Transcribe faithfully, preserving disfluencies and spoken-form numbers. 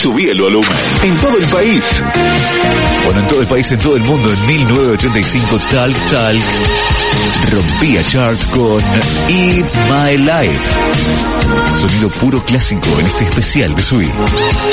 subí el volumen. En todo el país. Bueno, en todo el país, en todo el mundo, en mil novecientos ochenta y cinco, Talk Talk rompía chart con It's My Life. Sonido puro clásico en este especial de Subí.